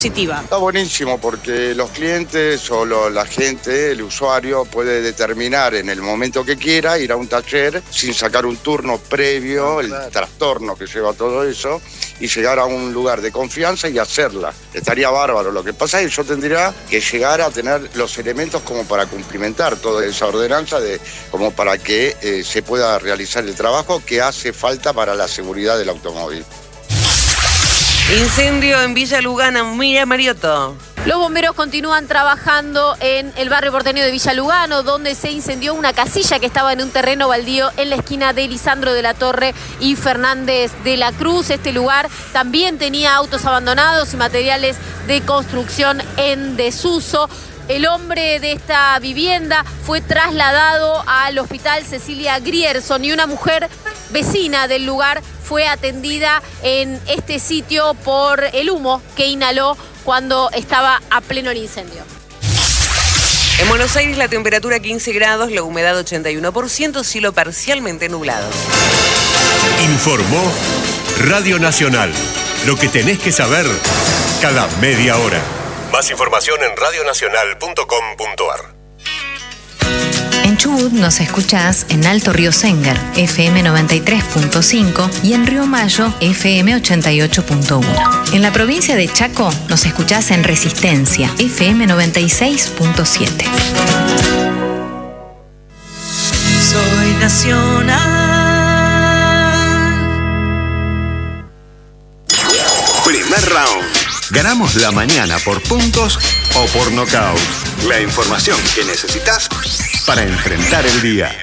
Está buenísimo porque los clientes o la gente, el usuario, puede determinar en el momento que quiera ir a un taller sin sacar un turno previo, el trastorno que lleva todo eso, y llegar a un lugar de confianza y hacerla. Estaría bárbaro. Lo que pasa es que yo tendría que llegar a tener los elementos como para cumplimentar toda esa ordenanza, como para que se pueda realizar el trabajo que hace falta para la seguridad del automóvil. Incendio en Villa Lugana, Miriam Mariotto. Los bomberos continúan trabajando en el barrio porteño de Villa Lugano, donde se incendió una casilla que estaba en un terreno baldío en la esquina de Lisandro de la Torre y Fernández de la Cruz. Este lugar también tenía autos abandonados y materiales de construcción en desuso. El hombre de esta vivienda fue trasladado al hospital Cecilia Grierson y una mujer vecina del lugar fue atendida en este sitio por el humo que inhaló cuando estaba a pleno el incendio. En Buenos Aires la temperatura 15 grados, la humedad 81%, cielo parcialmente nublado. Informó Radio Nacional. Lo que tenés que saber cada media hora. Más información en radionacional.com.ar. En Chubut nos escuchás en Alto Río Sénger, FM 93.5 y en Río Mayo, FM 88.1. En la provincia de Chaco nos escuchás en Resistencia, FM 96.7. Soy nacional. Primer round. Ganamos la mañana por puntos o por nocaut. La información que necesitas para enfrentar el día.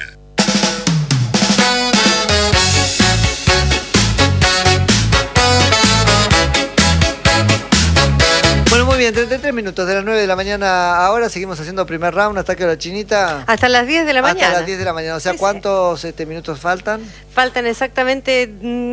Bueno, muy bien, 33 minutos de las 9 de la mañana. Ahora seguimos haciendo primer round. ¿Hasta qué hora, Chinita? Hasta las 10 de la mañana. Hasta las 10 de la mañana. O sea, sí, ¿cuántos minutos faltan? Faltan exactamente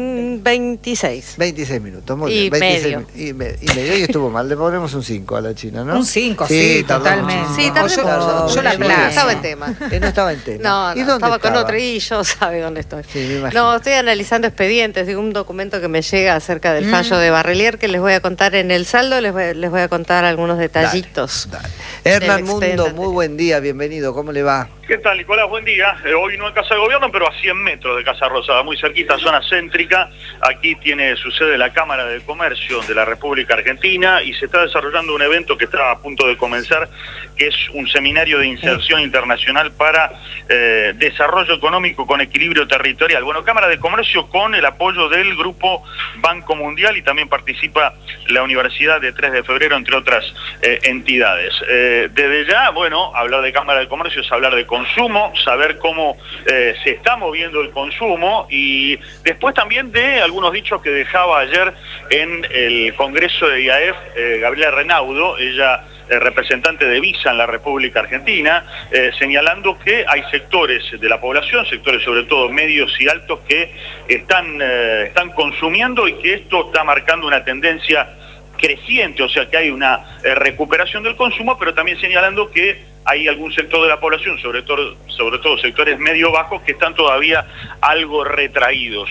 26. 26 minutos, muy y bien. 26 medio. Y medio. Y estuvo mal. Le ponemos un 5 a la China, ¿no? Un 5, sí, totalmente. Sí, también yo la no estaba en tema. No estaba en tema. No, ¿Y dónde estaba con otro y yo sabe dónde estoy. Sí, me imagino. No, estoy analizando expedientes, digo, un documento que me llega acerca del fallo de Barrelier que les voy a contar en el saldo, les voy a contar algunos detallitos. Dale. Hernán Mundo, muy buen día, bienvenido, ¿cómo le va? ¿Qué tal, Nicolás? Buen día. Hoy no en Casa de Gobierno, pero a 100 metros de Casa Rosada, muy cerquita, zona céntrica. Aquí tiene su sede la Cámara de Comercio de la República Argentina y se está desarrollando un evento que está a punto de comenzar, que es un seminario de inserción internacional para desarrollo económico con equilibrio territorial. Bueno, Cámara de Comercio con el apoyo del Grupo Banco Mundial y también participa la Universidad de 3 de Febrero, entre otras entidades. Desde ya, bueno, hablar de Cámara de Comercio es hablar de consumo, saber cómo se está moviendo el consumo y después también de algunos dichos que dejaba ayer en el Congreso de IAEF Gabriela Renaudo, ella representante de Visa en la República Argentina, señalando que hay sectores de la población, sectores sobre todo medios y altos, que están consumiendo y que esto está marcando una tendencia creciente, o sea que hay una recuperación del consumo, pero también señalando que hay algún sector de la población, sobre todo sectores medio-bajos, que están todavía algo retraídos.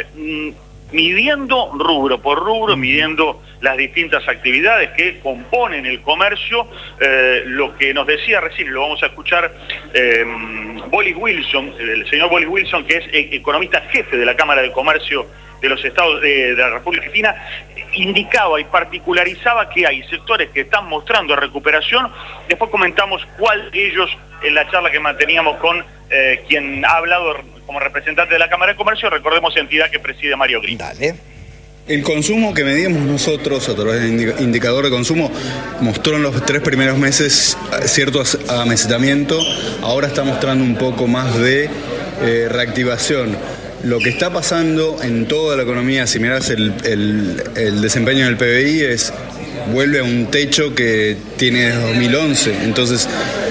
Midiendo rubro por rubro, midiendo las distintas actividades que componen el comercio, lo que nos decía recién, y lo vamos a escuchar, Boris Wilson, el señor Boris Wilson, que es economista jefe de la Cámara de Comercio de los Estados de la República Argentina, indicaba y particularizaba que hay sectores que están mostrando recuperación. Después comentamos cuál de ellos en la charla que manteníamos con quien ha hablado como representante de la Cámara de Comercio, recordemos entidad que preside Mario Gris. Dale. El consumo que medimos nosotros a través del indicador de consumo mostró en los 3 primeros meses cierto amesetamiento, ahora está mostrando un poco más de reactivación. Lo que está pasando en toda la economía, si mirás el desempeño del PBI, vuelve a un techo que tiene desde 2011. Entonces,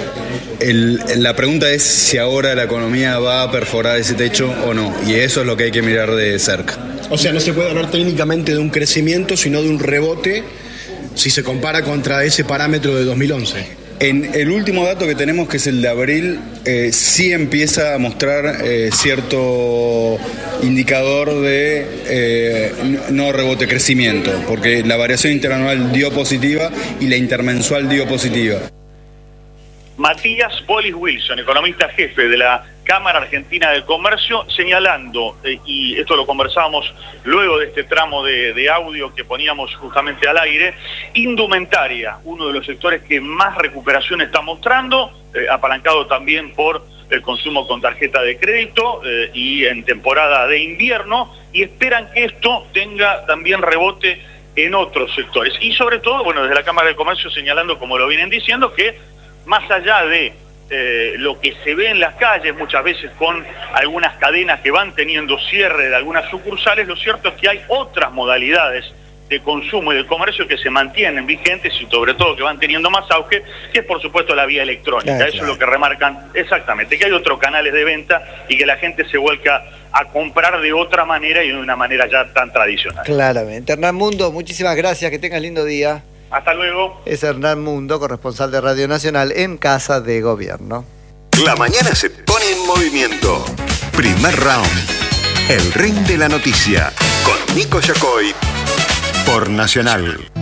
la pregunta es si ahora la economía va a perforar ese techo o no. Y eso es lo que hay que mirar de cerca. O sea, no se puede hablar técnicamente de un crecimiento, sino de un rebote si se compara contra ese parámetro de 2011. En el último dato que tenemos, que es el de abril, sí empieza a mostrar cierto indicador de no rebote, crecimiento, porque la variación interanual dio positiva y la intermensual dio positiva. Matías Bolis Wilson, economista jefe de la Cámara Argentina de Comercio, señalando, y esto lo conversábamos luego de este tramo de audio que poníamos justamente al aire, indumentaria, uno de los sectores que más recuperación está mostrando, apalancado también por el consumo con tarjeta de crédito y en temporada de invierno, y esperan que esto tenga también rebote en otros sectores. Y sobre todo, bueno, desde la Cámara de Comercio señalando, como lo vienen diciendo, que más allá de lo que se ve en las calles, muchas veces con algunas cadenas que van teniendo cierre de algunas sucursales, lo cierto es que hay otras modalidades de consumo y de comercio que se mantienen vigentes y sobre todo que van teniendo más auge, que es por supuesto la vía electrónica. Claro. Eso es lo que remarcan exactamente, que hay otros canales de venta y que la gente se vuelca a comprar de otra manera y de una manera ya tan tradicional. Claramente. Hernán Mundo, muchísimas gracias, que tengas lindo día. Hasta luego. Es Hernán Mundo, corresponsal de Radio Nacional en Casa de Gobierno. La mañana se pone en movimiento. Primer round. El ring de la noticia. Con Nico Yacoy. Por Nacional.